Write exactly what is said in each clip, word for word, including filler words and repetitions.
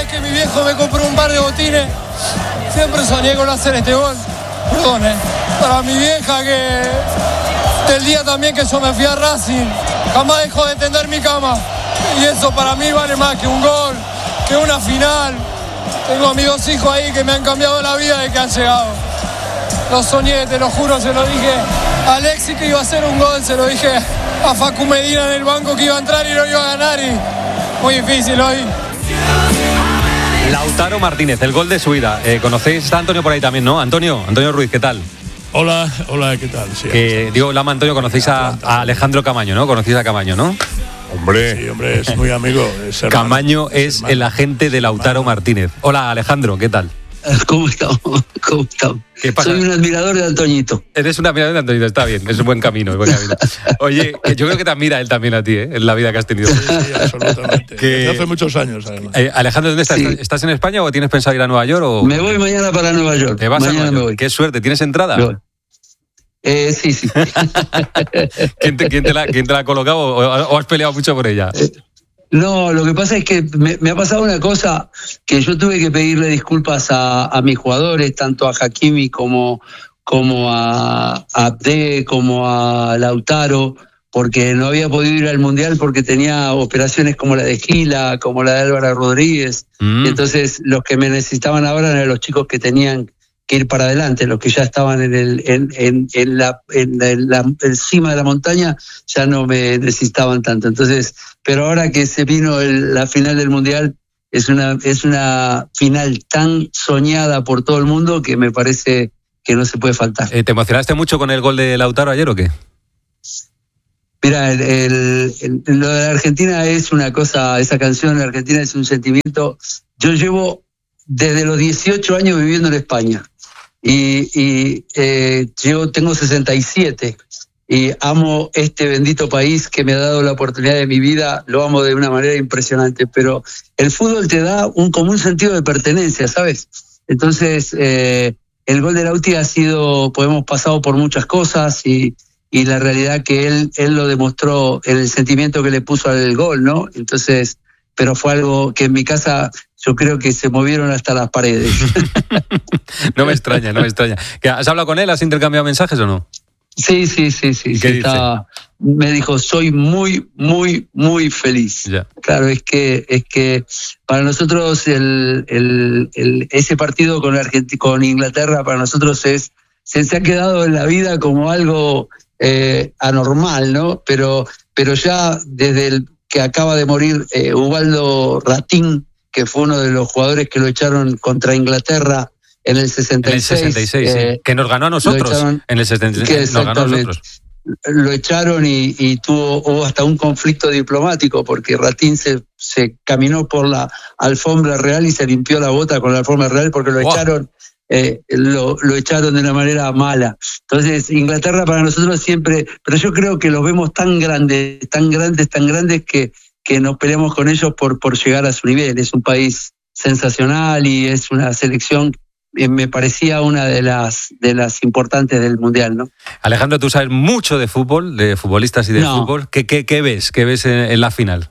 vez que mi viejo me compró un par de botines, siempre soñé con hacer este gol. Perdón, eh. Para mi vieja, que del día también que yo me fui a Racing, jamás dejó de tender mi cama. Y eso para mí vale más que un gol, que una final. Tengo a mis dos hijos ahí que me han cambiado la vida y que han llegado. Lo soñé, te lo juro, se lo dije a Alexis que iba a hacer un gol, se lo dije a Facu Medina en el banco que iba a entrar y no iba a ganar, y muy difícil hoy. Lautaro Martínez, el gol de su vida. Eh, ¿Conocéis? Está Antonio por ahí también, ¿no? Antonio, Antonio Ruiz, ¿qué tal? Hola, hola, ¿qué tal? Sí, que, digo, Lama, Antonio, conocéis a, a Alejandro Camaño, ¿no? Conocéis a Camaño, ¿no? Hombre. Sí, hombre, es muy amigo. Es Camaño es, es el agente de Lautaro Martínez. Hola, Alejandro, ¿qué tal? ¿Cómo estamos? ¿Cómo estamos? ¿Qué pasa? Soy un admirador de Antoñito. Eres un admirador de Antoñito, está bien, es un buen camino, es buen camino. Oye, yo creo que te admira él también a ti, ¿eh? En la vida que has tenido. Sí, sí, absolutamente. Que, Desde hace muchos años, además. Eh, Alejandro, ¿dónde estás? Sí. ¿Estás en España o tienes pensado ir a Nueva York? O... Me voy mañana para Nueva York. ¿Te vas mañana a Nueva York? Me voy. Qué suerte, ¿tienes entrada? No. Eh, sí, sí. ¿Quién, te, quién, te la, ¿Quién te la ha colocado o, o has peleado mucho por ella? Eh, No, lo que pasa es que me, me ha pasado una cosa que yo tuve que pedirle disculpas a, a mis jugadores, tanto a Hakimi como, como a, a Abde, como a Lautaro, porque no había podido ir al Mundial porque tenía operaciones como la de Gila, como la de Álvaro Rodríguez. Mm. Y entonces los que me necesitaban ahora eran los chicos que tenían que ir para adelante, los que ya estaban en el en, en, en la en la, en la encima de la montaña ya no me necesitaban tanto. Entonces, pero ahora que se vino el, la final del Mundial, es una es una final tan soñada por todo el mundo que me parece que no se puede faltar. ¿Te emocionaste mucho con el gol de Lautaro ayer o qué? Mira, el, el, el, lo de la Argentina es una cosa, esa canción de Argentina es un sentimiento. Yo llevo desde los dieciocho años viviendo en España. Y, y eh, yo tengo sesenta y siete y amo este bendito país que me ha dado la oportunidad de mi vida, lo amo de una manera impresionante, pero el fútbol te da un común sentido de pertenencia, ¿sabes? Entonces, eh, el gol de Lauti ha sido, pues hemos pasado por muchas cosas y, y la realidad que él, él lo demostró en el sentimiento que le puso al gol, ¿no? Entonces, pero fue algo que en mi casa yo creo que se movieron hasta las paredes. No me extraña, no me extraña. ¿Has hablado con él? ¿Has intercambiado mensajes o no? Sí, sí, sí, sí. ¿Y qué dice? Está, me dijo, soy muy, muy, muy feliz. Ya. Claro, es que, es que para nosotros el, el, el, ese partido con, Argent- con Inglaterra, para nosotros es, se, se ha quedado en la vida como algo eh, anormal, ¿no? Pero, pero ya desde el que acaba de morir eh, Ubaldo Ratín, que fue uno de los jugadores que lo echaron contra Inglaterra en el sesenta y seis. En el sesenta y seis, eh, sí. Que nos ganó a nosotros. Echaron, en el setenta y seis nos ganó a nosotros. Lo echaron y, y tuvo hubo hasta un conflicto diplomático porque Ratín se, se caminó por la alfombra real y se limpió la bota con la alfombra real porque lo wow. echaron eh, lo, lo echaron de una manera mala. Entonces Inglaterra para nosotros siempre, pero yo creo que los vemos tan grandes, tan grandes, tan grandes que que nos peleamos con ellos por, por llegar a su nivel. Es un país sensacional y es una selección, eh, me parecía una de las de las importantes del Mundial, ¿no? Alejandro, tú sabes mucho de fútbol, de futbolistas y de no. fútbol. ¿Qué, qué, qué ves? ¿Qué ves en, en la final?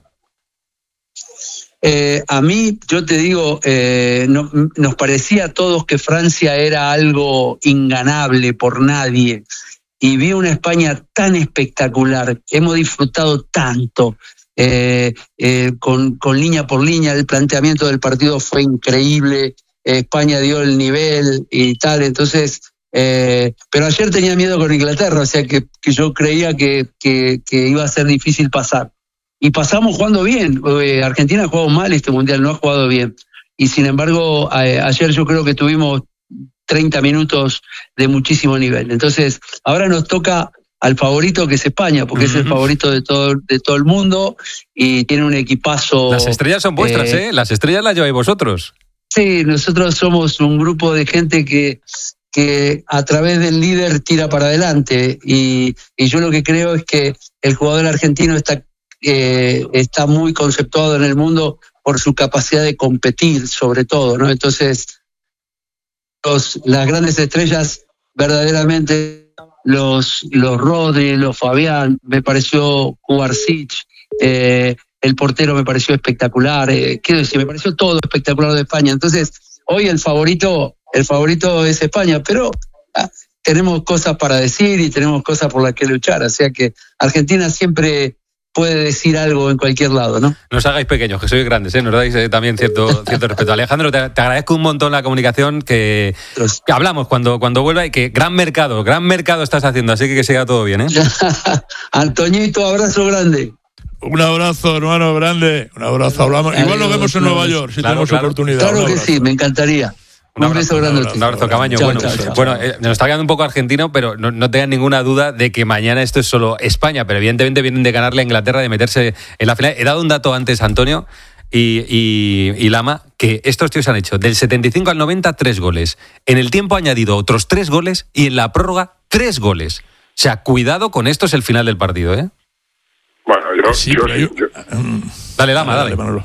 Eh, a mí, yo te digo, eh, no, nos parecía a todos que Francia era algo inganable por nadie. Y vi una España tan espectacular. Hemos disfrutado tanto. Eh, eh, con, con línea por línea, el planteamiento del partido fue increíble, eh, España dio el nivel y tal, entonces, eh, pero ayer tenía miedo con Inglaterra, o sea que, que yo creía que, que, que iba a ser difícil pasar, y pasamos jugando bien. eh, Argentina ha jugado mal este Mundial, no ha jugado bien, y sin embargo, eh, ayer yo creo que tuvimos treinta minutos de muchísimo nivel, entonces, ahora nos toca al favorito que es España, porque uh-huh. es el favorito de todo de todo el mundo y tiene un equipazo. Las estrellas son vuestras, ¿eh? ¿eh? Las estrellas las lleváis vosotros. Sí, nosotros somos un grupo de gente que, que a través del líder tira para adelante y, y yo lo que creo es que el jugador argentino está, eh, está muy conceptuado en el mundo por su capacidad de competir, sobre todo, ¿no? Entonces, los, las grandes estrellas verdaderamente... Los, los Rodri, los Fabián, me pareció Kubarsic, eh, el portero me pareció espectacular, eh, quiero decir, me pareció todo espectacular de España. Entonces, hoy el favorito, el favorito es España, pero ah, tenemos cosas para decir y tenemos cosas por las que luchar, o sea que Argentina siempre puede decir algo en cualquier lado, ¿no? No os hagáis pequeños, que sois grandes, ¿eh? Nos dais eh, también cierto, cierto respeto. Alejandro, te, te agradezco un montón la comunicación, que, que hablamos cuando, cuando vuelva, y que gran mercado, gran mercado estás haciendo, así que que siga todo bien, ¿eh? Antoñito, abrazo grande. Un abrazo, hermano, grande. Un abrazo, hablamos. Igual Adiós, nos vemos en Nueva York, si claro, tenemos claro. oportunidad. Claro que sí, me encantaría. Un abrazo, un abrazo, grande. Un abrazo, Camaño. Chao, bueno, chao, chao, bueno eh, nos está quedando un poco argentino, pero no, no tengan ninguna duda de que mañana esto es solo España, pero evidentemente vienen de ganarle a Inglaterra, de meterse en la final. He dado un dato antes, Antonio y, y, y Lama, que estos tíos han hecho del setenta y cinco al noventa tres goles. En el tiempo añadido otros tres goles y en la prórroga tres goles. O sea, cuidado con esto, es el final del partido, ¿eh? Bueno, yo... Sí, yo, yo, yo dale, Lama, dale. dale.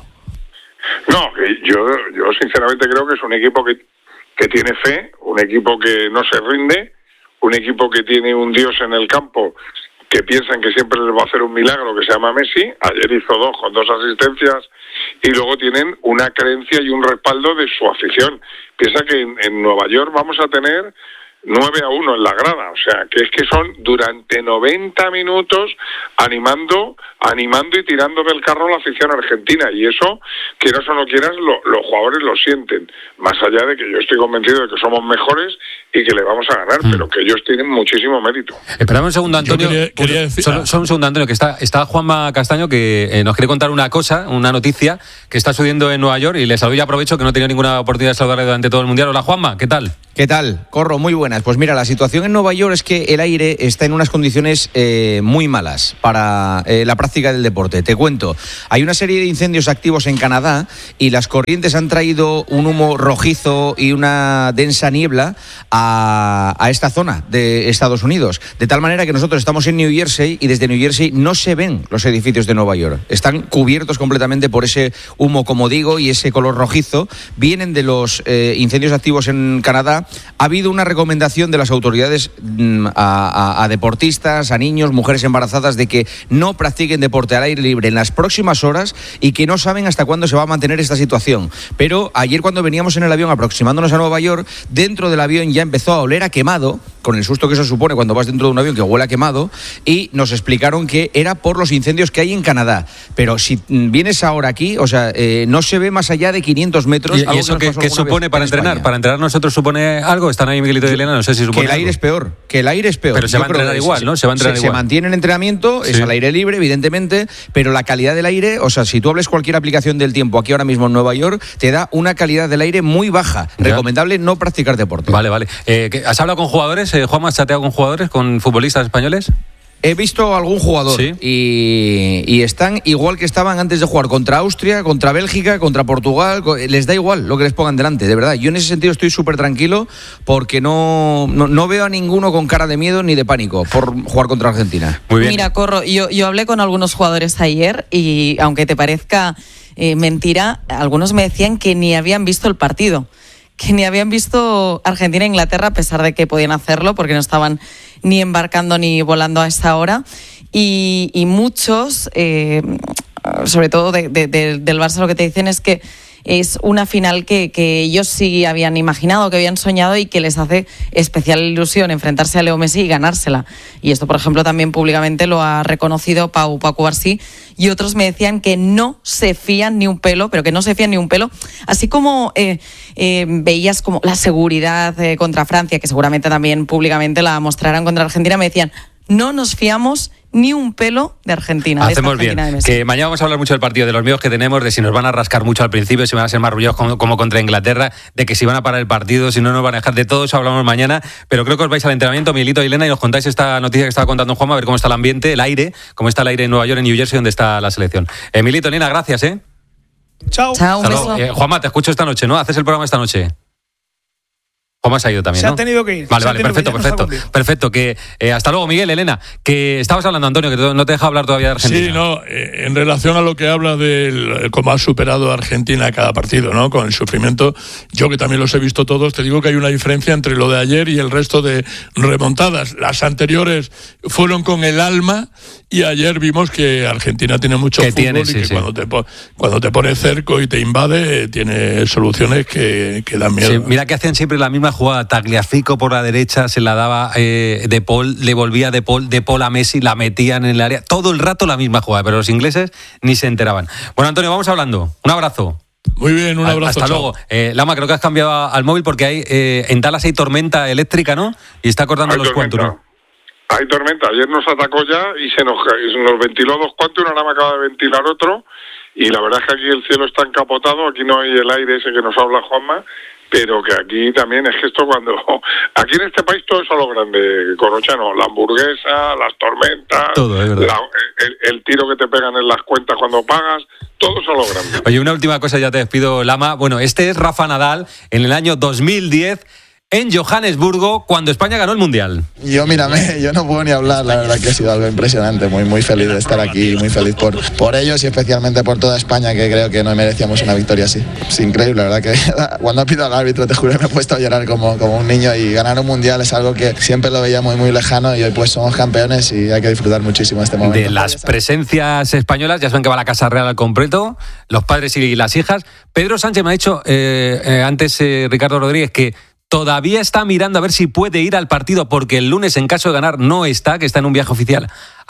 No, yo, yo sinceramente creo que es un equipo que que tiene fe, un equipo que no se rinde, un equipo que tiene un dios en el campo que piensan que siempre les va a hacer un milagro, que se llama Messi. Ayer hizo dos con dos asistencias, y luego tienen una creencia y un respaldo de su afición. Piensa que en, en Nueva York vamos a tener nueve a uno en la grada, o sea, que es que son durante noventa minutos animando, animando y tirando del carro a la afición argentina, y eso, quieras o no quieras, lo, los jugadores lo sienten, más allá de que yo estoy convencido de que somos mejores y que le vamos a ganar, mm. pero que ellos tienen muchísimo mérito. Esperamos un segundo, Antonio. Quería, quería decir, solo, solo un segundo, Antonio, que está, está Juanma Castaño, que eh, nos quiere contar una cosa, una noticia que está sucediendo en Nueva York, y le saludo y aprovecho que no he tenido ninguna oportunidad de saludarle durante todo el Mundial. Hola, Juanma, ¿qué tal? ¿Qué tal? Corro, muy buenas. Pues mira, la situación en Nueva York es que el aire está en unas condiciones eh, muy malas para eh, la práctica del deporte. Te cuento, hay una serie de incendios activos en Canadá y las corrientes han traído un humo rojizo y una densa niebla a, a esta zona de Estados Unidos. De tal manera que nosotros estamos en New Jersey y desde New Jersey no se ven los edificios de Nueva York. Están cubiertos completamente por ese humo, como digo, y ese color rojizo. Vienen de los eh, incendios activos en Canadá. Ha habido una recomendación de las autoridades a, a, a deportistas, a niños, mujeres embarazadas, de que no practiquen deporte al aire libre en las próximas horas y que no saben hasta cuándo se va a mantener esta situación. Pero ayer, cuando veníamos en el avión aproximándonos a Nueva York, dentro del avión ya empezó a oler a quemado, con el susto que eso supone cuando vas dentro de un avión que huele a quemado, y nos explicaron que era por los incendios que hay en Canadá. Pero si vienes ahora aquí, o sea, eh, no se ve más allá de quinientos metros. ¿Y, y eso qué, qué supone para entrenar? ¿Para entrenar nosotros supone algo? ¿Están ahí Miguelito y Elena? No sé si supone que el aire algo. es peor, que el aire es peor. Pero se Yo va a entrenar igual, se, ¿no? Se va a entrenar se, igual. Se mantiene en entrenamiento, sí. Es al aire libre, evidentemente, pero la calidad del aire, o sea, si tú hables cualquier aplicación del tiempo aquí ahora mismo en Nueva York, te da una calidad del aire muy baja. Ya. Recomendable no practicar deporte. Vale, vale. Eh, ¿Has hablado con jugadores? Eh, Juanma, ¿has chateado con jugadores, con futbolistas españoles? He visto algún jugador, ¿sí? y, y están igual que estaban antes de jugar contra Austria, contra Bélgica, contra Portugal. Les da igual lo que les pongan delante, de verdad. Yo en ese sentido estoy súper tranquilo porque no, no, no veo a ninguno con cara de miedo ni de pánico por jugar contra Argentina. Muy bien. Mira, Corro, yo, yo hablé con algunos jugadores ayer y aunque te parezca eh, mentira, algunos me decían que ni habían visto el partido, que ni habían visto Argentina-Inglaterra, a pesar de que podían hacerlo porque no estaban ni embarcando ni volando a esa hora. Y, y muchos, eh, sobre todo de, de, de, del Barça, lo que te dicen es que es una final que, que ellos sí habían imaginado, que habían soñado y que les hace especial ilusión enfrentarse a Leo Messi y ganársela. Y esto, por ejemplo, también públicamente lo ha reconocido Pau, Pau Cubarsí, y otros me decían que no se fían ni un pelo, pero que no se fían ni un pelo, así como eh, eh, veías como la seguridad eh, contra Francia, que seguramente también públicamente la mostrarán contra Argentina, me decían, no nos fiamos ni un pelo de Argentina. Hacemos de Argentina bien, de que mañana vamos a hablar mucho del partido, de los miedos que tenemos, de si nos van a rascar mucho al principio, si van a ser más ruidosos como, como contra Inglaterra, de que si van a parar el partido, si no nos van a dejar, de todo eso hablamos mañana, pero creo que os vais al entrenamiento, Miguelito y Elena, y nos contáis esta noticia que estaba contando Juanma, a ver cómo está el ambiente, el aire, cómo está el aire en Nueva York, en New Jersey, donde está la selección. Eh, Miguelito, Elena, gracias, ¿eh? Chao. Chao, un beso. Eh, Juanma, te escucho esta noche, ¿no? ¿Haces el programa esta noche? Juanma se ha ido también, Se ¿no? ha tenido que ir. Vale, vale, que ir, perfecto, perfecto. Perfecto, que eh, hasta luego, Miguel, Elena. Que estabas hablando, Antonio, que no te deja hablar todavía de Argentina. Sí, no, eh, en relación a lo que habla de cómo ha superado Argentina cada partido, ¿no? Con el sufrimiento, yo que también los he visto todos, te digo que hay una diferencia entre lo de ayer y el resto de remontadas. Las anteriores fueron con el alma y ayer vimos que Argentina tiene mucho que fútbol tiene, y sí, que sí. cuando te cuando te pone cerco y te invade, tiene soluciones que, que dan miedo. Sí, mira que hacían siempre la misma jugada. Tagliafico por la derecha, se la daba eh, De Paul, le volvía De Paul, De Paul a Messi, la metían en el área. Todo el rato la misma jugada, pero los ingleses ni se enteraban. Bueno, Antonio, vamos hablando. Un abrazo. Muy bien, un abrazo. Hasta chao. luego. Eh, Lama, creo que has cambiado al móvil porque hay eh, en Dallas hay tormenta eléctrica, ¿no? Y está cortando Hay los tormenta. Quantum, ¿no? Hay tormenta. Ayer nos atacó ya y se nos, nos ventiló dos Quantum, ahora me acaba de ventilar otro. Y la verdad es que aquí el cielo está encapotado, aquí no hay el aire ese que nos habla Juanma, pero que aquí también es que esto cuando... Aquí en este país todo es a lo grande, Corrochano, la hamburguesa, las tormentas, todo, es verdad. La, el, el tiro que te pegan en las cuentas cuando pagas, todo es a lo grande. Oye, una última cosa, ya te despido, Lama. Bueno, este es Rafa Nadal en el año dos mil diez en Johannesburgo, cuando España ganó el Mundial. Yo, mírame, yo no puedo ni hablar, la verdad que ha sido algo impresionante, muy muy feliz de estar aquí, muy feliz por, por ellos y especialmente por toda España, que creo que no merecíamos una victoria así. Es increíble, la verdad que cuando ha pitado al árbitro, te juro que me he puesto a llorar como, como un niño, y ganar un Mundial es algo que siempre lo veía muy muy lejano y hoy pues somos campeones y hay que disfrutar muchísimo este momento. De las presencias españolas, ya saben que va la Casa Real al completo, los padres y las hijas. Pedro Sánchez me ha dicho eh, eh, antes eh, Ricardo Rodríguez que todavía está mirando a ver si puede ir al partido, porque el lunes, en caso de ganar, no está, que está en un viaje oficial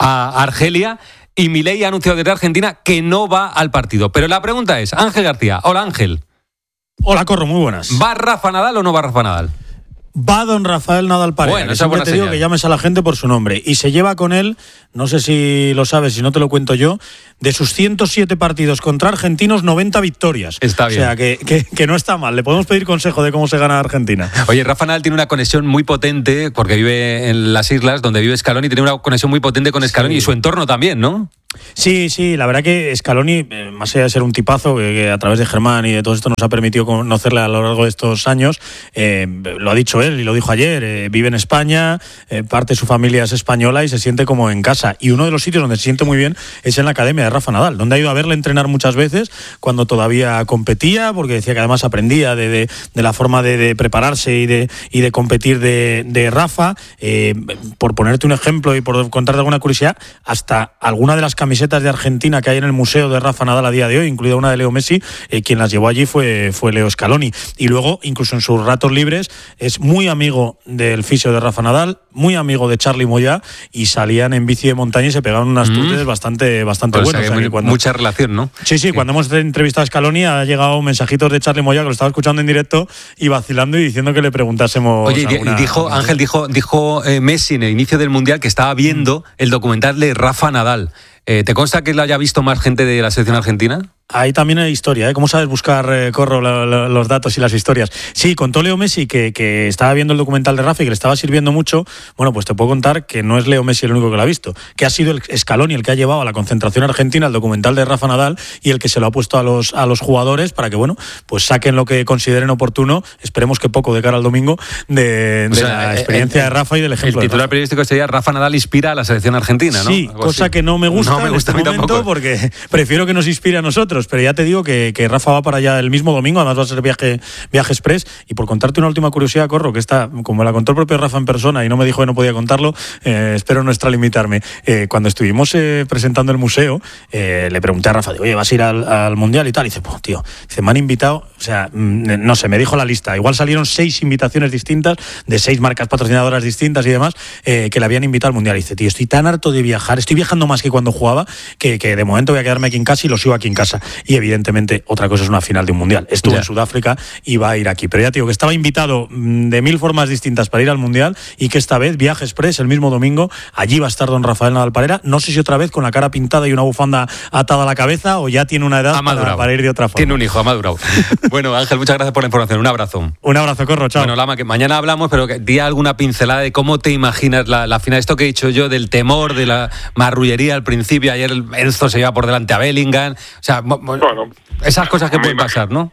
a Argelia, y Milei ha anunciado desde Argentina que no va al partido. Pero la pregunta es, Ángel García. Hola, Ángel. Hola, Corro, muy buenas. ¿Va Rafa Nadal o no va Rafa Nadal? Va don Rafael Nadal Parera. Bueno, que esa siempre buena te digo señal. que llames a la gente por su nombre. Y se lleva con él, no sé si lo sabes, si no te lo cuento yo, de sus ciento siete partidos contra argentinos, noventa victorias. Está bien. O sea, que, que, que no está mal. Le podemos pedir consejo de cómo se gana Argentina. Oye, Rafa Nadal tiene una conexión muy potente, porque vive en las islas donde vive Scaloni, tiene una conexión muy potente con Scaloni, sí. Y su entorno también, ¿no? Sí, sí, la verdad que Scaloni, eh, más allá de ser un tipazo que, que a través de Germán y de todo esto nos ha permitido conocerle a lo largo de estos años, eh, lo ha dicho él y lo dijo ayer, eh, vive en España, eh, parte de su familia es española y se siente como en casa. Y uno de los sitios donde se siente muy bien es en la academia de Rafa Nadal, donde ha ido a verle entrenar muchas veces cuando todavía competía, porque decía que además aprendía de, de, de la forma de, de prepararse y de, y de competir de, de Rafa. Eh, por ponerte un ejemplo y por contarte alguna curiosidad, hasta alguna de las camisetas de Argentina que hay en el museo de Rafa Nadal a día de hoy, incluida una de Leo Messi, eh, quien las llevó allí fue, fue Leo Scaloni. Y luego, incluso en sus ratos libres, es muy amigo del fisio de Rafa Nadal, muy amigo de Charly Moyá, y salían en bici de montaña y se pegaban unas mm. tutes bastante, bastante pues buenas. O sea, o sea, muy, cuando... Mucha relación, ¿no? Sí, sí, sí, cuando hemos entrevistado a Scaloni ha llegado mensajitos de Charly Moyá, que lo estaba escuchando en directo y vacilando y diciendo que le preguntásemos. Oye, alguna, dijo, alguna... Ángel, dijo, dijo eh, Messi en el inicio del Mundial que estaba viendo mm. el documental de Rafa Nadal. Eh, ¿Te consta que lo haya visto más gente de la selección argentina? Ahí también hay historia, ¿eh? ¿Cómo sabes buscar, eh, Corro, lo, lo, los datos y las historias? Sí, contó Leo Messi que, que estaba viendo el documental de Rafa y que le estaba sirviendo mucho. Bueno, pues te puedo contar que no es Leo Messi el único que lo ha visto, que ha sido el Scaloni el que ha llevado a la concentración argentina el documental de Rafa Nadal y el que se lo ha puesto a los, a los jugadores para que, bueno, pues saquen lo que consideren oportuno, esperemos que poco de cara al domingo, de, de o sea, la experiencia el, de Rafa y del ejemplo. El titular de periodístico sería Rafa Nadal inspira a la selección argentina, ¿no? Sí, Algo cosa así. que no me gusta, no me gusta en este momento tampoco. Porque prefiero que nos inspire a nosotros, pero ya te digo que Que, que Rafa va para allá el mismo domingo, además va a ser viaje, viaje express. Y por contarte una última curiosidad, Corro, que está, como la contó el propio Rafa en persona y no me dijo que no podía contarlo, eh, espero no extralimitarme. Eh, cuando estuvimos eh, presentando el museo, eh, le pregunté a Rafa, digo, oye, ¿vas a ir al, al Mundial y tal? Y dice, pues tío, dice, me han invitado, o sea, no sé, me dijo la lista, igual salieron seis invitaciones distintas, de seis marcas patrocinadoras distintas y demás, eh, que le habían invitado al Mundial. Y dice, tío, estoy tan harto de viajar, estoy viajando más que cuando jugaba, que, que de momento voy a quedarme aquí en casa y lo sigo aquí en casa. Y evidentemente otra cosa es una final de un Mundial. Estuvo yeah. en Sudáfrica y va a ir aquí. Pero ya te digo que estaba invitado de mil formas distintas para ir al Mundial y que esta vez, viaje express, el mismo domingo, allí va a estar don Rafael Nadal Parera. No sé si otra vez con la cara pintada y una bufanda atada a la cabeza o ya tiene una edad para, para ir de otra forma. Tiene un hijo, ha madurado. Bueno, Ángel, muchas gracias por la información. Un abrazo. Un abrazo, Corro, chao. Bueno, Lama, que mañana hablamos, pero que di alguna pincelada de cómo te imaginas la, la final. Esto que he dicho yo del temor, de la marrullería al principio. Ayer Enzo se lleva por delante a Bellingham. O sea, bueno, esas cosas que pueden pasar, ¿no?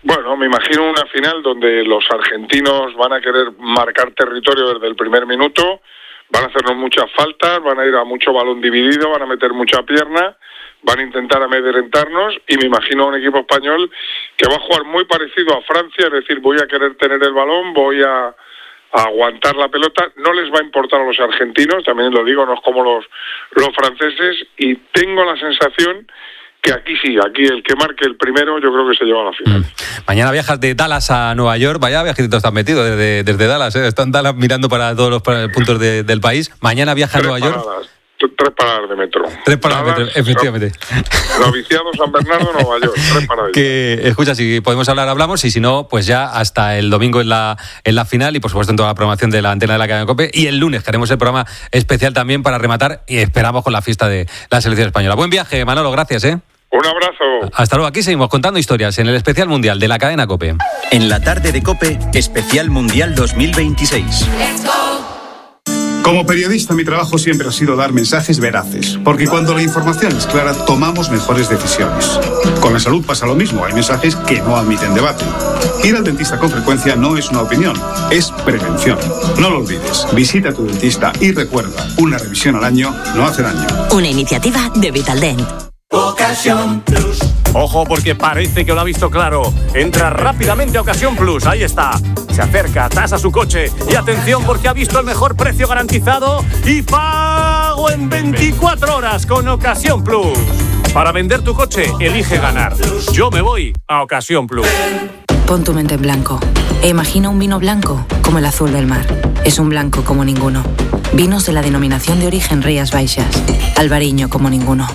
Bueno, me imagino una final donde los argentinos van a querer marcar territorio desde el primer minuto, van a hacernos muchas faltas, van a ir a mucho balón dividido, van a meter mucha pierna, van a intentar amedrentarnos, y me imagino un equipo español que va a jugar muy parecido a Francia, es decir, voy a querer tener el balón, voy a, a aguantar la pelota, no les va a importar a los argentinos, también lo digo, no es como los, los franceses, y tengo la sensación que aquí sí, aquí el que marque el primero yo creo que se lleva a la final. Mm. Mañana viajas de Dallas a Nueva York, vaya viajecitos están metidos desde, desde Dallas, ¿eh? Están Dallas mirando para todos los puntos de, del país. Mañana viaja a Nueva York. Paradas, tres paradas de metro. Tres paradas Dallas, de metro, efectivamente. Noviciado, San Bernardo, Nueva York, tres paradas. Que, escucha, si podemos hablar, hablamos, y si no, pues ya hasta el domingo en la, en la final, y por supuesto en toda la programación de la antena de la cadena COPE, y el lunes que haremos el programa especial también para rematar, y esperamos con la fiesta de la selección española. Buen viaje, Manolo, gracias, ¿eh? Un abrazo. Hasta luego. Aquí seguimos contando historias en el especial mundial de la cadena COPE. En la tarde de COPE, especial mundial dos mil veintiséis. Como periodista, mi trabajo siempre ha sido dar mensajes veraces, porque cuando la información es clara, tomamos mejores decisiones. Con la salud pasa lo mismo, hay mensajes que no admiten debate. Ir al dentista con frecuencia no es una opinión, es prevención. No lo olvides, visita a tu dentista y recuerda, una revisión al año no hace daño. Una iniciativa de Vitaldent. Ocasión Plus. Ojo, porque parece que lo ha visto claro. Entra rápidamente a Ocasión Plus, ahí está. Se acerca, tasa su coche y atención porque ha visto el mejor precio garantizado y pago en veinticuatro horas con Ocasión Plus. Para vender tu coche, elige ganar. Yo me voy a Ocasión Plus. Pon tu mente en blanco e imagina un vino blanco como el azul del mar. Es un blanco como ninguno. Vinos de la denominación de origen Rías Baixas. Albariño como ninguno.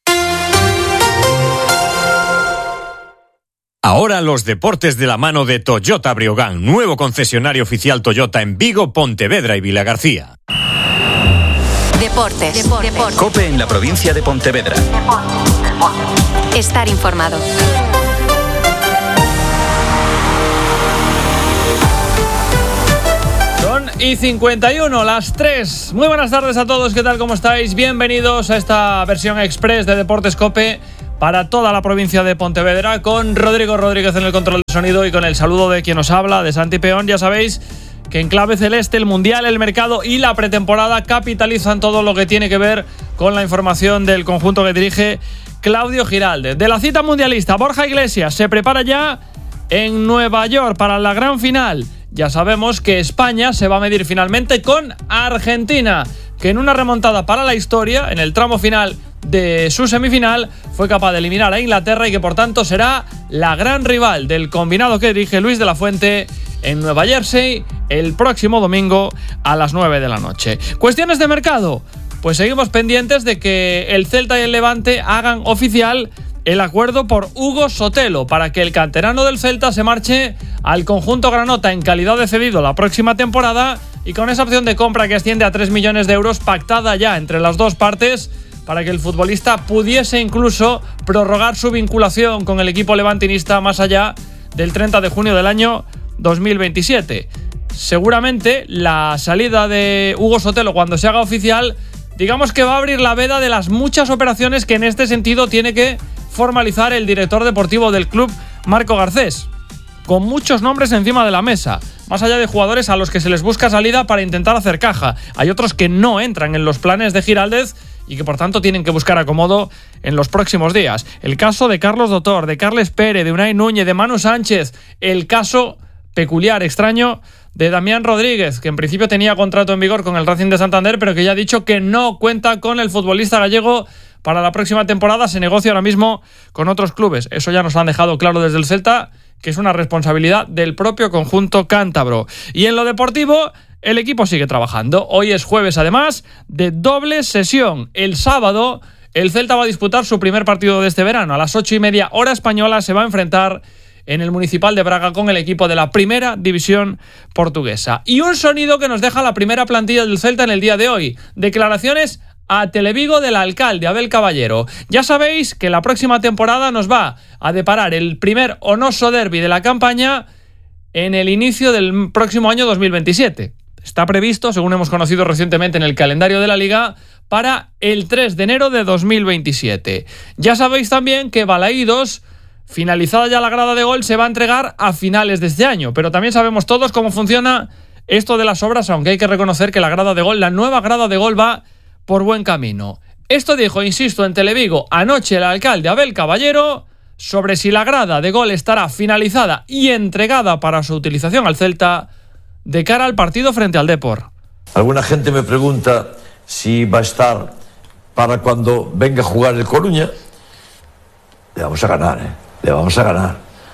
Ahora los deportes de la mano de Toyota Briogán, nuevo concesionario oficial Toyota en Vigo, Pontevedra y Vilagarcía. Deportes. Deportes. Deportes. COPE en la provincia de Pontevedra. Deportes. Deportes. Estar informado. Son y cincuenta y uno, las tres. Muy buenas tardes a todos, ¿qué tal? ¿Cómo estáis? Bienvenidos a esta versión express de Deportes COPE para toda la provincia de Pontevedra, con Rodrigo Rodríguez en el control de sonido y con el saludo de quien nos habla, de Santi Peón. Ya sabéis que en clave celeste el Mundial, el mercado y la pretemporada capitalizan todo lo que tiene que ver con la información del conjunto que dirige Claudio Giralde. De la cita mundialista, Borja Iglesias se prepara ya en Nueva York para la gran final. Ya sabemos que España se va a medir finalmente con Argentina, que en una remontada para la historia, en el tramo final de su semifinal, fue capaz de eliminar a Inglaterra y que por tanto será la gran rival del combinado que dirige Luis de la Fuente en Nueva Jersey el próximo domingo a las nueve de la noche. ¿Cuestiones de mercado? Pues seguimos pendientes de que el Celta y el Levante hagan oficial el acuerdo por Hugo Sotelo para que el canterano del Celta se marche al conjunto granota en calidad de cedido la próxima temporada, y con esa opción de compra que asciende a tres millones de euros pactada ya entre las dos partes, para que el futbolista pudiese incluso prorrogar su vinculación con el equipo levantinista más allá del treinta de junio del año dos mil veintisiete. Seguramente la salida de Hugo Sotelo, cuando se haga oficial, digamos que va a abrir la veda de las muchas operaciones que en este sentido tiene que formalizar el director deportivo del club, Marco Garcés, con muchos nombres encima de la mesa. Más allá de jugadores a los que se les busca salida para intentar hacer caja, hay otros que no entran en los planes de Giraldez y que por tanto tienen que buscar acomodo en los próximos días. El caso de Carlos Dotor, de Carles Pérez, de Unai Núñez, de Manu Sánchez. El caso peculiar, extraño, de Damián Rodríguez, que en principio tenía contrato en vigor con el Racing de Santander, pero que ya ha dicho que no cuenta con el futbolista gallego para la próxima temporada. Se negocia ahora mismo con otros clubes. Eso ya nos lo han dejado claro desde el Celta, que es una responsabilidad del propio conjunto cántabro. Y en lo deportivo, el equipo sigue trabajando. Hoy es jueves, además, de doble sesión. El sábado, el Celta va a disputar su primer partido de este verano. A las ocho y media, hora española, se va a enfrentar en el Municipal de Braga con el equipo de la primera división portuguesa. Y un sonido que nos deja la primera plantilla del Celta en el día de hoy. Declaraciones a Televigo del alcalde Abel Caballero. Ya sabéis que la próxima temporada nos va a deparar el primer Onoso Derbi de la campaña en el inicio del próximo año dos mil veintisiete. Está previsto, según hemos conocido recientemente en el calendario de la Liga, para el tres de enero de dos mil veintisiete. Ya sabéis también que Balaídos finalizada ya la grada de gol, se va a entregar a finales de este año. Pero también sabemos todos cómo funciona esto de las obras, aunque hay que reconocer que la grada de gol, la nueva grada de gol, va por buen camino. Esto dijo, insisto, en Televigo anoche el alcalde Abel Caballero sobre si la grada de gol estará finalizada y entregada para su utilización al Celta de cara al partido frente al Depor. Alguna gente me pregunta si va a estar para cuando venga a jugar el Coruña. Le vamos a ganar, ¿eh? Le vamos a ganar.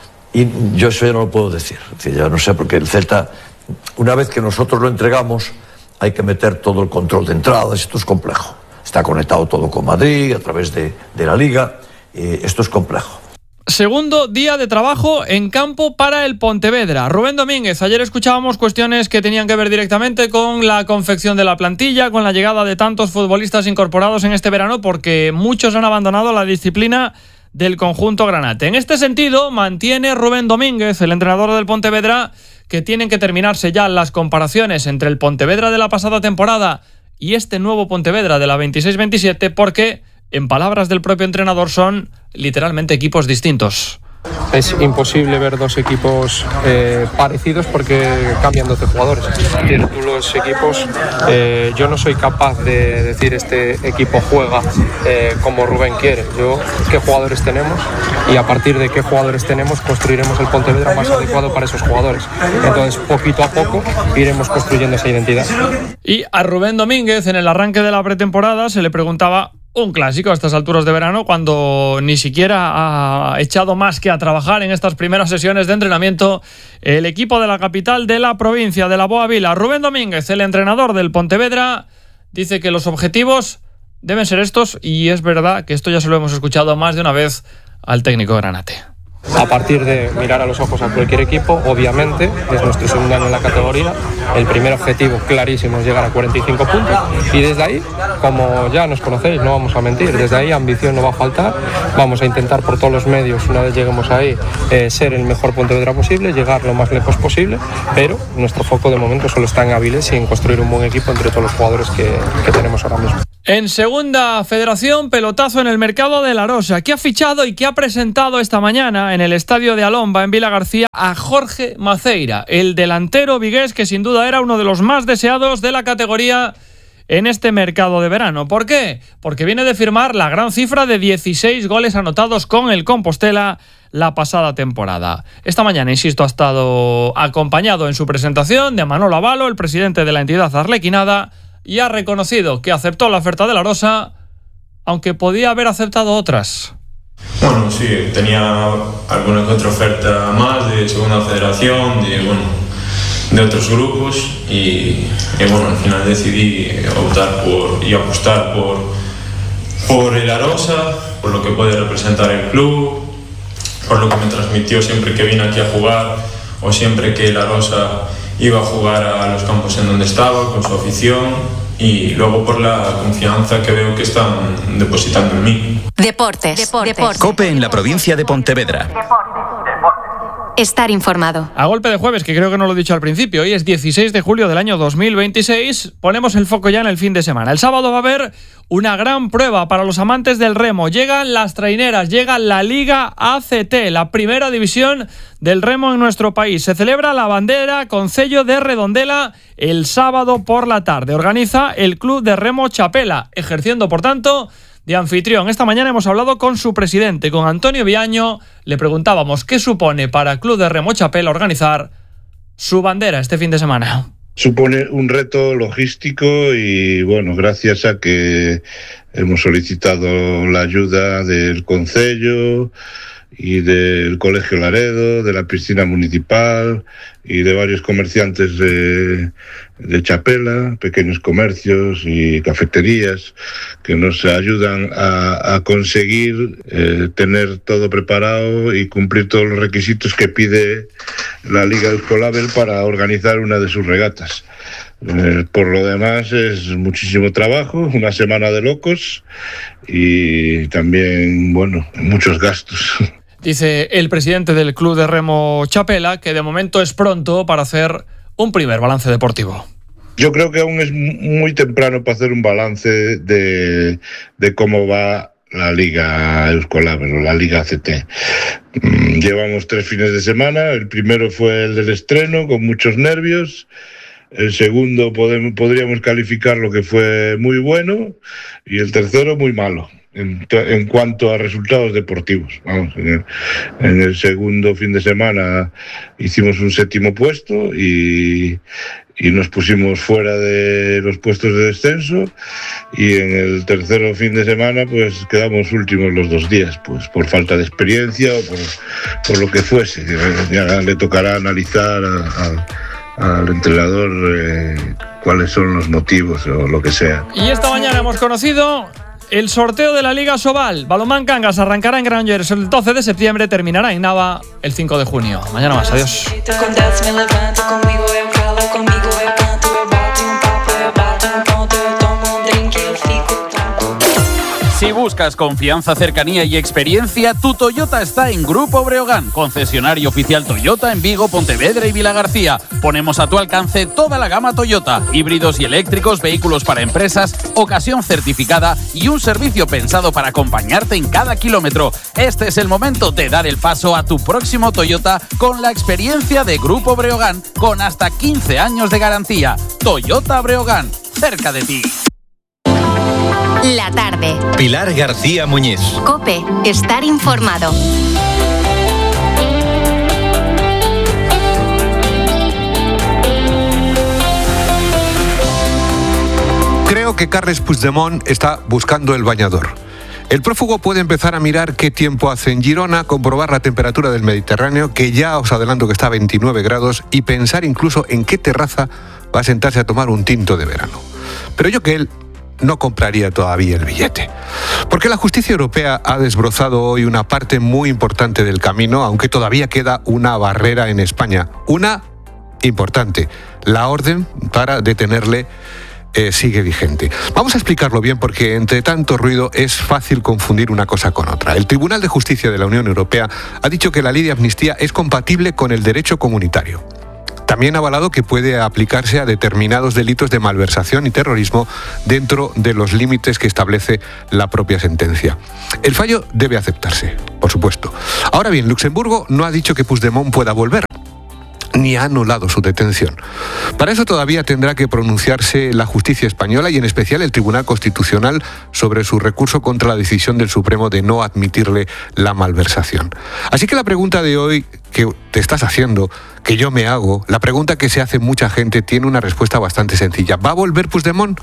Y yo eso ya no lo puedo decir. Es decir, yo no sé, porque el Celta, una vez que nosotros lo entregamos, hay que meter todo el control de entradas. Esto es complejo. Está conectado todo con Madrid a través de, de la Liga. Eh, esto es complejo. Segundo día de trabajo en campo para el Pontevedra. Rubén Domínguez, ayer escuchábamos cuestiones que tenían que ver directamente con la confección de la plantilla, con la llegada de tantos futbolistas incorporados en este verano, porque muchos han abandonado la disciplina del conjunto granate. En este sentido, mantiene Rubén Domínguez, el entrenador del Pontevedra, que tienen que terminarse ya las comparaciones entre el Pontevedra de la pasada temporada y este nuevo Pontevedra de la veintiséis veintisiete, porque, en palabras del propio entrenador, son literalmente equipos distintos. Es imposible ver dos equipos eh, parecidos porque cambian doce jugadores. Tienes tú los equipos, eh, yo no soy capaz de decir este equipo juega eh, como Rubén quiere. Yo, qué jugadores tenemos y a partir de qué jugadores tenemos construiremos el Pontevedra más adecuado para esos jugadores. Entonces, poquito a poco iremos construyendo esa identidad. Y a Rubén Domínguez, en el arranque de la pretemporada, se le preguntaba un clásico a estas alturas de verano, cuando ni siquiera ha echado más que a trabajar en estas primeras sesiones de entrenamiento el equipo de la capital de la provincia de la Boa Vila. Rubén Domínguez, el entrenador del Pontevedra, dice que los objetivos deben ser estos, y es verdad que esto ya se lo hemos escuchado más de una vez al técnico granate. A partir de mirar a los ojos a cualquier equipo, obviamente, es nuestro segundo año en la categoría, el primer objetivo clarísimo es llegar a cuarenta y cinco puntos, y desde ahí, como ya nos conocéis, no vamos a mentir, desde ahí ambición no va a faltar, vamos a intentar por todos los medios, una vez lleguemos ahí, eh, ser el mejor Pontevedra posible, llegar lo más lejos posible, pero nuestro foco de momento solo está en Áviles y en construir un buen equipo entre todos los jugadores que, que tenemos ahora mismo. En segunda federación, pelotazo en el mercado de La Rosa, que ha fichado y que ha presentado esta mañana en el estadio de Alomba, en Vila García, a Jorge Maceira, el delantero vigués que sin duda era uno de los más deseados de la categoría en este mercado de verano. ¿Por qué? Porque viene de firmar la gran cifra de dieciséis goles anotados con el Compostela la pasada temporada. Esta mañana, insisto, ha estado acompañado en su presentación de Manolo Avalo, el presidente de la entidad arlequinada, y ha reconocido que aceptó la oferta de La Rosa, aunque podía haber aceptado otras. Bueno, sí, tenía alguna que otra oferta más de segunda federación, de, bueno, de otros grupos, y, y bueno, al final decidí optar por y apostar por, por el La Rosa, por lo que puede representar el club, por lo que me transmitió siempre que vine aquí a jugar, o siempre que La Rosa iba a jugar a los campos en donde estaba, con su afición, y luego por la confianza que veo que están depositando en mí. Deportes. Deportes. Deportes. COPE en la provincia de Pontevedra. Estar informado. A golpe de jueves, que creo que no lo he dicho al principio, hoy es dieciséis de julio del año dos mil veintiséis, ponemos el foco ya en el fin de semana. El sábado va a haber una gran prueba para los amantes del remo. Llegan las traineras, llega la Liga A C T, la primera división del remo en nuestro país. Se celebra la bandera con sello de Redondela el sábado por la tarde. Organiza el Club de Remo Chapela, ejerciendo por tanto de anfitrión. Esta mañana hemos hablado con su presidente, con Antonio Viaño. Le preguntábamos qué supone para el Club de Remo Chapela organizar su bandera este fin de semana. Supone un reto logístico y, bueno, gracias a que hemos solicitado la ayuda del Concello y del Colegio Laredo, de la piscina municipal y de varios comerciantes de, de Chapela, pequeños comercios y cafeterías que nos ayudan a, a conseguir eh, tener todo preparado y cumplir todos los requisitos que pide la Liga Euskolabel para organizar una de sus regatas. Eh, por lo demás es muchísimo trabajo, una semana de locos y también, bueno, muchos gastos. Dice el presidente del Club de Remo Chapela que de momento es pronto para hacer un primer balance deportivo. Yo creo que aún es muy temprano para hacer un balance de, de cómo va la Liga Euskolabel o la Liga A C T. Llevamos tres fines de semana. El primero fue el del estreno, con muchos nervios. El segundo podemos, podríamos calificar lo que fue muy bueno, y el tercero muy malo en, en cuanto a resultados deportivos. Vamos, en el, en el segundo fin de semana hicimos un séptimo puesto y, y nos pusimos fuera de los puestos de descenso, y en el tercer fin de semana pues quedamos últimos los dos días, pues por falta de experiencia o por, por lo que fuese. Ya le tocará analizar a, a al entrenador eh, cuáles son los motivos o lo que sea. Y esta mañana hemos conocido el sorteo de la Liga Sobal. Balonmán Cangas arrancará en Granollers el doce de septiembre, terminará en Nava el cinco de junio. Mañana más, adiós. Si buscas confianza, cercanía y experiencia, tu Toyota está en Grupo Breogán, concesionario oficial Toyota en Vigo, Pontevedra y Vilagarcía. Ponemos a tu alcance toda la gama Toyota, híbridos y eléctricos, vehículos para empresas, ocasión certificada y un servicio pensado para acompañarte en cada kilómetro. Este es el momento de dar el paso a tu próximo Toyota con la experiencia de Grupo Breogán, con hasta quince años de garantía. Toyota Breogán, cerca de ti. La tarde. Pilar García Muñiz. COPE. Estar informado. Creo que Carles Puigdemont está buscando el bañador. El prófugo puede empezar a mirar qué tiempo hace en Girona, comprobar la temperatura del Mediterráneo, que ya os adelanto que está a veintinueve grados, y pensar incluso en qué terraza va a sentarse a tomar un tinto de verano. Pero yo que él no compraría todavía el billete. Porque la justicia europea ha desbrozado hoy una parte muy importante del camino, aunque todavía queda una barrera en España. Una importante, la orden para detenerle eh, sigue vigente. Vamos a explicarlo bien porque entre tanto ruido es fácil confundir una cosa con otra. El Tribunal de Justicia de la Unión Europea ha dicho que la ley de amnistía es compatible con el derecho comunitario. También ha avalado que puede aplicarse a determinados delitos de malversación y terrorismo dentro de los límites que establece la propia sentencia. El fallo debe aceptarse, por supuesto. Ahora bien, Luxemburgo no ha dicho que Puigdemont pueda volver, ni ha anulado su detención. Para eso todavía tendrá que pronunciarse la justicia española y en especial el Tribunal Constitucional sobre su recurso contra la decisión del Supremo de no admitirle la malversación. Así que la pregunta de hoy que te estás haciendo, que yo me hago, la pregunta que se hace mucha gente tiene una respuesta bastante sencilla. ¿Va a volver Puigdemont?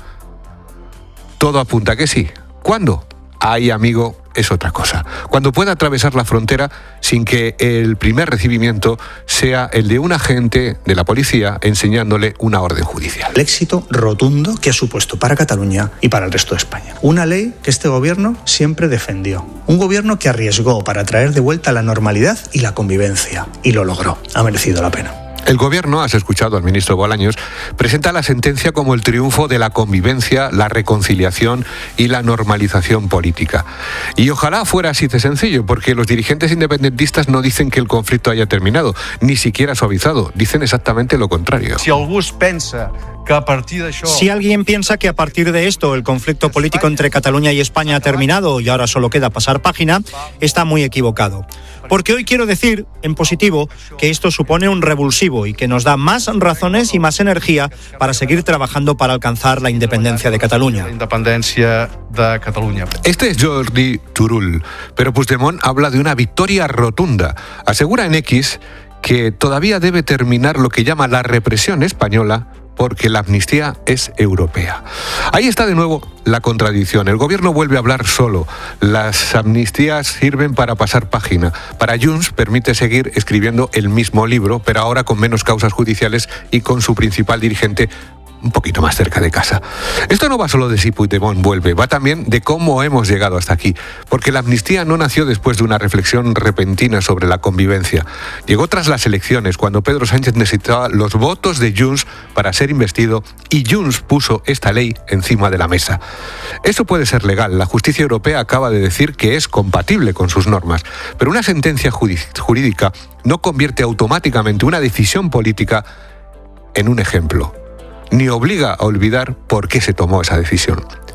Todo apunta que sí. ¿Cuándo? Ahí, amigo, es otra cosa. Cuando pueda atravesar la frontera sin que el primer recibimiento sea el de un agente de la policía enseñándole una orden judicial. El éxito rotundo que ha supuesto para Cataluña y para el resto de España. Una ley que este gobierno siempre defendió. Un gobierno que arriesgó para traer de vuelta la normalidad y la convivencia. Y lo logró. Ha merecido la pena. El gobierno, has escuchado al ministro Bolaños, presenta la sentencia como el triunfo de la convivencia, la reconciliación y la normalización política. Y ojalá fuera así de sencillo, porque los dirigentes independentistas no dicen que el conflicto haya terminado, ni siquiera suavizado, dicen exactamente lo contrario. Si algú pensa que a partir de això... Si alguien piensa que a partir de esto el conflicto político entre Cataluña y España ha terminado y ahora solo queda pasar página, está muy equivocado. Porque hoy quiero decir, en positivo, que esto supone un revulsivo y que nos da más razones y más energía para seguir trabajando para alcanzar la independencia de Cataluña. La independencia de Cataluña. Este es Jordi Turull, pero Puigdemont habla de una victoria rotunda. Asegura en X que todavía debe terminar lo que llama la represión española, porque la amnistía es europea. Ahí está de nuevo la contradicción. El gobierno vuelve a hablar solo. Las amnistías sirven para pasar página. Para Junts permite seguir escribiendo el mismo libro, pero ahora con menos causas judiciales y con su principal dirigente un poquito más cerca de casa. Esto no va solo de si Puigdemont vuelve, va también de cómo hemos llegado hasta aquí, porque la amnistía no nació después de una reflexión repentina sobre la convivencia. Llegó tras las elecciones, cuando Pedro Sánchez necesitaba los votos de Junts para ser investido, y Junts puso esta ley encima de la mesa. Eso puede ser legal, la justicia europea acaba de decir que es compatible con sus normas, pero una sentencia jurídica no convierte automáticamente una decisión política en un ejemplo, ni obliga a olvidar por qué se tomó esa decisión.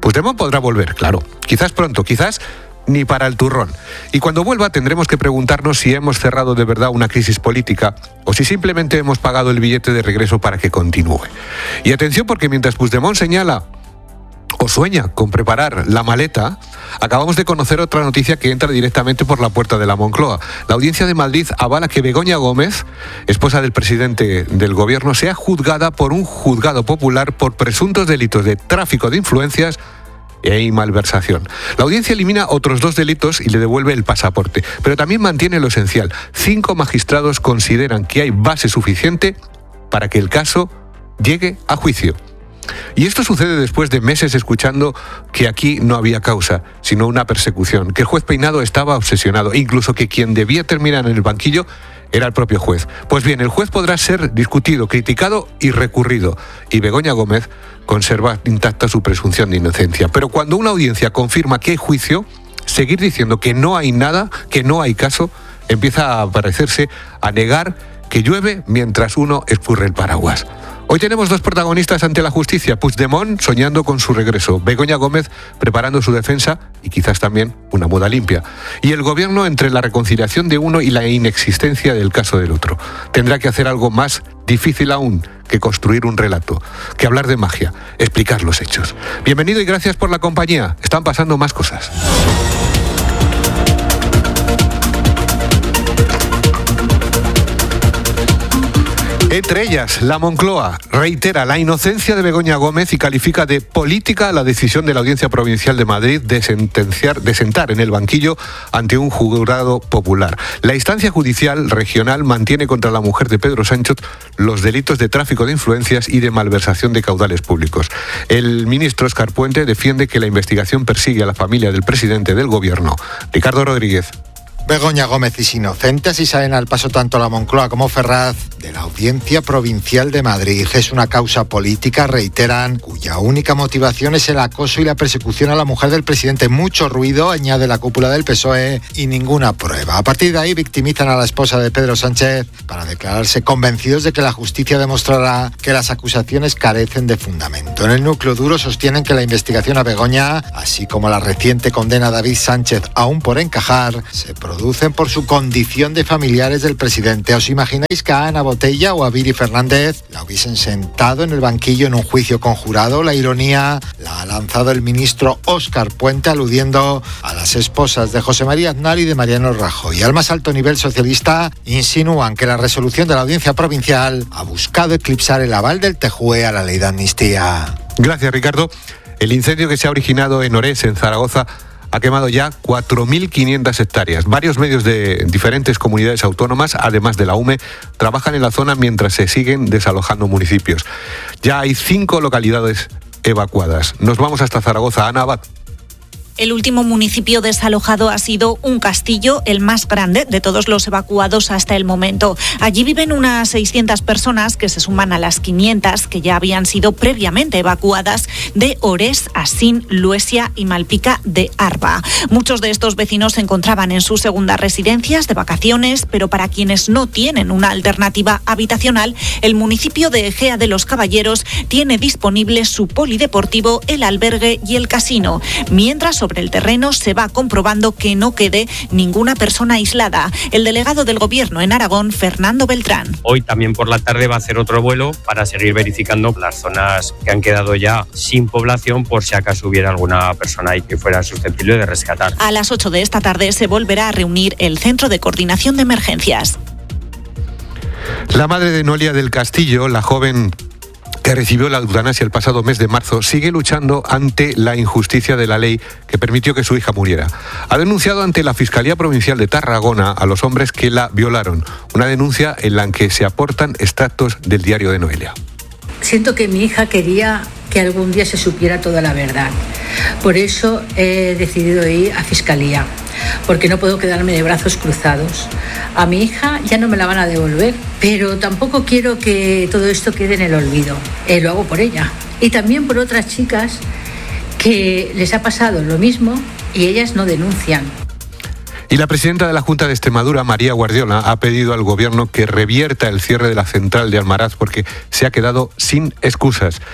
Puigdemont podrá volver, claro. Quizás pronto, quizás ni para el turrón. Y cuando vuelva tendremos que preguntarnos si hemos cerrado de verdad una crisis política o si simplemente hemos pagado el billete de regreso para que continúe. Y atención, porque mientras Puigdemont señala o sueña con preparar la maleta, acabamos de conocer otra noticia que entra directamente por la puerta de la Moncloa. La Audiencia de Madrid avala que Begoña Gómez, esposa del presidente del gobierno, sea juzgada por un juzgado popular por presuntos delitos de tráfico de influencias e malversación. La audiencia elimina otros dos delitos y le devuelve el pasaporte, pero también mantiene lo esencial. Cinco magistrados consideran que hay base suficiente para que el caso llegue a juicio. Y esto sucede después de meses escuchando que aquí no había causa, sino una persecución, que el juez Peinado estaba obsesionado, incluso que quien debía terminar en el banquillo era el propio juez. Pues bien, el juez podrá ser discutido, criticado y recurrido, y Begoña Gómez conserva intacta su presunción de inocencia. Pero cuando una audiencia confirma que hay juicio, seguir diciendo que no hay nada, que no hay caso, empieza a parecerse a negar que llueve mientras uno escurre el paraguas. Hoy tenemos dos protagonistas ante la justicia: Puigdemont soñando con su regreso, Begoña Gómez preparando su defensa y quizás también una muda limpia. Y el gobierno entre la reconciliación de uno y la inexistencia del caso del otro. Tendrá que hacer algo más difícil aún que construir un relato, que hablar de magia, explicar los hechos. Bienvenido y gracias por la compañía. Están pasando más cosas. Entre ellas, la Moncloa reitera la inocencia de Begoña Gómez y califica de política la decisión de la Audiencia Provincial de Madrid de sentenciar, de sentar en el banquillo ante un jurado popular. La instancia judicial regional mantiene contra la mujer de Pedro Sánchez los delitos de tráfico de influencias y de malversación de caudales públicos. El ministro Óscar Puente defiende que la investigación persigue a la familia del presidente del gobierno, Ricardo Rodríguez. Begoña Gómez es inocente, así salen al paso tanto la Moncloa como Ferraz de la Audiencia Provincial de Madrid. Es una causa política, reiteran, cuya única motivación es el acoso y la persecución a la mujer del presidente. Mucho ruido, añade la cúpula del P S O E, y ninguna prueba. A partir de ahí victimizan a la esposa de Pedro Sánchez para declararse convencidos de que la justicia demostrará que las acusaciones carecen de fundamento. En el núcleo duro sostienen que la investigación a Begoña, así como la reciente condena a David Sánchez aún por encajar, se producen por su condición de familiares del presidente. ¿Os imagináis que a Ana Botella o a Viri Fernández la hubiesen sentado en el banquillo en un juicio conjurado? La ironía la ha lanzado el ministro Óscar Puente, aludiendo a las esposas de José María Aznar y de Mariano Rajoy. Al más alto nivel socialista insinúan que la resolución de la Audiencia Provincial ha buscado eclipsar el aval del T J U E a la ley de amnistía. Gracias, Ricardo. El incendio que se ha originado en Orés, en Zaragoza, ha quemado ya cuatro mil quinientas hectáreas. Varios medios de diferentes comunidades autónomas, además de la U M E, trabajan en la zona mientras se siguen desalojando municipios. Ya hay cinco localidades evacuadas. Nos vamos hasta Zaragoza. Ana Abad. El último municipio desalojado ha sido Un Castillo, el más grande de todos los evacuados hasta el momento. Allí viven unas seiscientas personas que se suman a las quinientas que ya habían sido previamente evacuadas de Orés, Asín, Luesia y Malpica de Arba. Muchos de estos vecinos se encontraban en sus segundas residencias de vacaciones, pero para quienes no tienen una alternativa habitacional, el municipio de Egea de los Caballeros tiene disponible su polideportivo, el albergue y el casino, mientras sobre el terreno se va comprobando que no quede ninguna persona aislada. El delegado del Gobierno en Aragón, Fernando Beltrán. Hoy también por la tarde va a hacer otro vuelo para seguir verificando las zonas que han quedado ya sin población, por si acaso hubiera alguna persona ahí que fuera susceptible de rescatar. A las ocho de esta tarde se volverá a reunir el Centro de Coordinación de Emergencias. La madre de Noelia del Castillo, la joven que recibió la eutanasia el pasado mes de marzo, sigue luchando ante la injusticia de la ley que permitió que su hija muriera. Ha denunciado ante la Fiscalía Provincial de Tarragona a los hombres que la violaron. Una denuncia en la que se aportan extractos del diario de Noelia. Siento que mi hija quería que algún día se supiera toda la verdad. Por eso he decidido ir a Fiscalía, porque no puedo quedarme de brazos cruzados. A mi hija ya no me la van a devolver, pero tampoco quiero que todo esto quede en el olvido. Eh, lo hago por ella. Y también por otras chicas que les ha pasado lo mismo y ellas no denuncian. Y la presidenta de la Junta de Extremadura, María Guardiola, ha pedido al gobierno que revierta el cierre de la central de Almaraz porque se ha quedado sin excusas.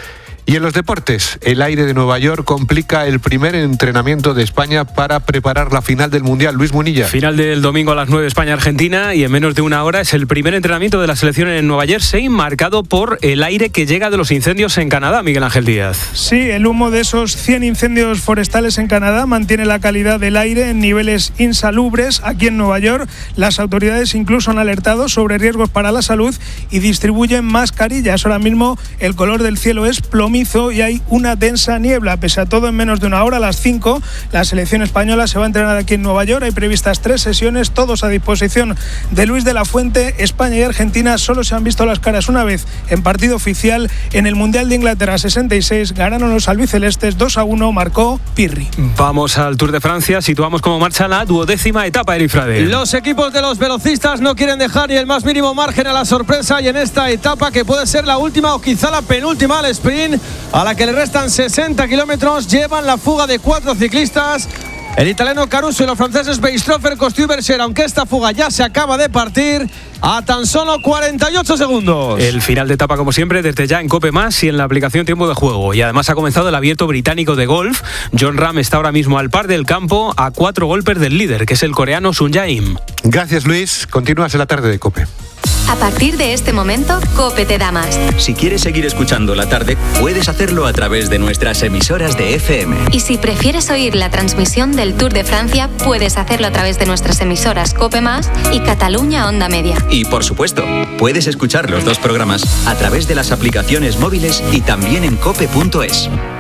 Y en los deportes, el aire de Nueva York complica el primer entrenamiento de España para preparar la final del Mundial. Luis Munilla. Final del domingo a las nueve, España-Argentina, y en menos de una hora es el primer entrenamiento de la selección en Nueva Jersey, marcado por el aire que llega de los incendios en Canadá, Miguel Ángel Díaz. Sí, el humo de esos cien incendios forestales en Canadá mantiene la calidad del aire en niveles insalubres. Aquí en Nueva York, las autoridades incluso han alertado sobre riesgos para la salud y distribuyen mascarillas. Ahora mismo el color del cielo es plomizo y hay una densa niebla. Pese a todo, en menos de una hora, a las cinco, la selección española se va a entrenar aquí en Nueva York. Hay previstas tres sesiones, todos a disposición de Luis de la Fuente. España y Argentina solo se han visto las caras una vez en partido oficial. En el Mundial de Inglaterra sesenta y seis ganaron los albicelestes dos a uno, marcó Pirri. Vamos al Tour de Francia, situamos cómo marcha la duodécima etapa, Erifrade. Los equipos de los velocistas no quieren dejar ni el más mínimo margen a la sorpresa, y en esta etapa, que puede ser la última o quizá la penúltima al sprint, a la que le restan sesenta kilómetros, llevan la fuga de cuatro ciclistas. El italiano Caruso y los franceses Beistroffer, Costui y Berger, aunque esta fuga ya se acaba de partir a tan solo cuarenta y ocho segundos. El final de etapa, como siempre, desde ya en Cope Más y en la aplicación Tiempo de Juego. Y además ha comenzado el Abierto Británico de golf. Jon Rahm está ahora mismo al par del campo, a cuatro golpes del líder, que es el coreano Sun Jae-im. Gracias, Luis. Continúas en la tarde de Cope. A partir de este momento, COPE te da más. Si quieres seguir escuchando la tarde, puedes hacerlo a través de nuestras emisoras de F M. Y si prefieres oír la transmisión del Tour de Francia, puedes hacerlo a través de nuestras emisoras COPE Más y Cataluña Onda Media. Y por supuesto, puedes escuchar los dos programas a través de las aplicaciones móviles y también en cope punto es.